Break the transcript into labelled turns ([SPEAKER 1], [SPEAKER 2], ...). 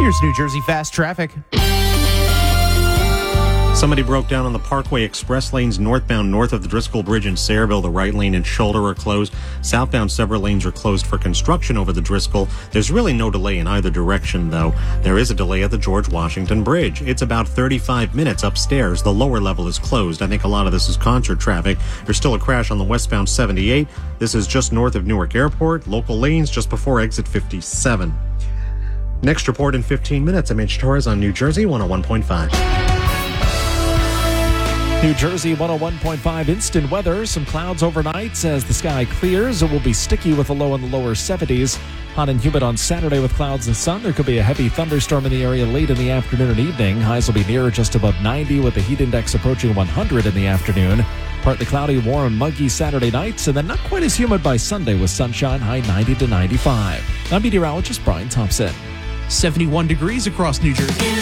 [SPEAKER 1] Here's New Jersey Fast Traffic.
[SPEAKER 2] Somebody broke down on the Parkway Express lanes northbound north of the Driscoll Bridge in Sayreville. The right lane and shoulder are closed. Southbound several lanes are closed for construction over the Driscoll. There's really no delay in either direction, though. There is a delay at the George Washington Bridge. It's about 35 minutes upstairs. The lower level is closed. I think a lot of this is concert traffic. There's still a crash on the westbound 78. This is just north of Newark Airport. Local lanes just before exit 57. Next report in 15 minutes. I'm Mitch Torres on New Jersey 101.5.
[SPEAKER 3] New Jersey 101.5 instant weather. Some clouds overnight as the sky clears. It will be sticky with a low in the lower 70s. Hot and humid on Saturday with clouds and sun. There could be a heavy thunderstorm in the area late in the afternoon and evening. Highs will be near just above 90 with the heat index approaching 100 in the afternoon. Partly cloudy, warm, muggy Saturday nights, and then not quite as humid by Sunday with sunshine, high 90 to 95. I'm meteorologist Brian Thompson.
[SPEAKER 1] 71 degrees across New Jersey.